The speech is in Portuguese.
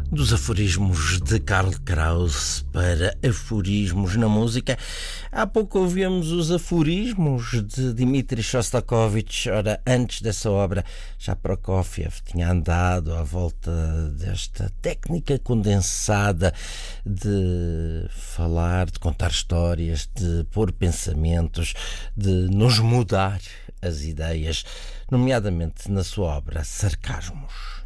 Dos aforismos de Karl Kraus para aforismos na música. Há pouco ouvimos os aforismos de Dmitri Shostakovich. Ora, antes dessa obra, já Prokofiev tinha andado à volta desta técnica condensada de falar, de contar histórias, de pôr pensamentos, de nos mudar as ideias, nomeadamente na sua obra Sarcasmos.